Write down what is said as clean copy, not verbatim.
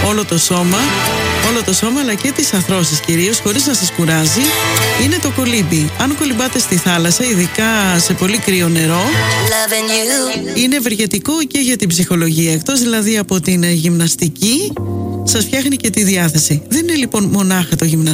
όλο το σώμα αλλά και τις αρθρώσεις κυρίως, χωρίς να σας κουράζει, είναι το κολύμπι. Αν κολυμπάτε στη θάλασσα, ειδικά σε πολύ κρύο νερό, είναι ευεργετικό και για την ψυχολογία. Εκτός δηλαδή από την γυμναστική, σας φτιάχνει και τη διάθεση. Δεν είναι λοιπόν μονάχα το γυμναστικό.